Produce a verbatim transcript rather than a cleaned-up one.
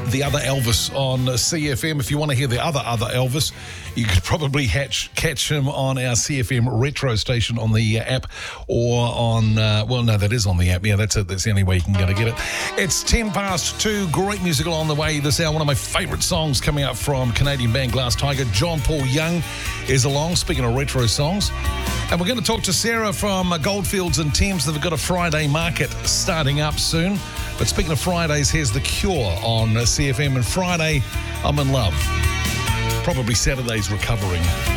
The Other Elvis on C F M. If you want to hear the other other Elvis, you could probably hatch, catch him on our C F M retro station on the uh, app or on, uh, well, no, that is on the app. Yeah, that's it. That's the only way you can go to get it. It's ten past two. Great musical on the way this hour. One of my favourite songs coming up from Canadian band Glass Tiger. John Paul Young is along, speaking of retro songs. And we're going to talk to Sarah from uh, Goldfields and Thames. They've got a Friday market starting up soon. But speaking of Fridays, here's The Cure on uh, C F M. And Friday, I'm in love. Probably Saturday's recovering.